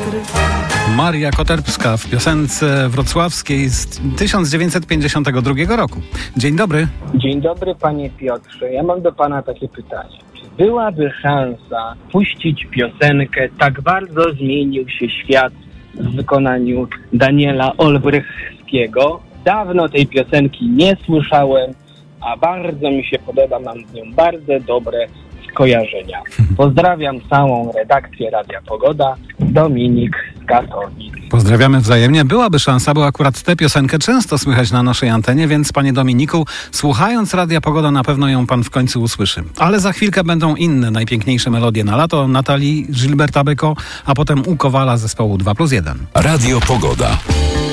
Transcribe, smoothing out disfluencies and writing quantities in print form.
Maria Koterbska w piosence wrocławskiej z 1952 roku. Dzień dobry. Dzień dobry, panie Piotrze. Ja mam do pana takie pytanie. Czy byłaby szansa puścić piosenkę "Tak bardzo zmienił się świat" w wykonaniu Daniela Olbrychskiego? Dawno tej piosenki nie słyszałem, a bardzo mi się podoba. Mam z nią bardzo dobre skojarzenia. Pozdrawiam całą redakcję Radia Pogoda. Dominik z Katowic. Pozdrawiamy wzajemnie. Byłaby szansa, bo akurat tę piosenkę często słychać na naszej antenie, więc panie Dominiku, słuchając Radia Pogoda, na pewno ją pan w końcu usłyszy. Ale za chwilkę będą inne najpiękniejsze melodie na lato. Natalii Gilberta Byko, a potem u Kowala zespołu 2+1. Radio Pogoda.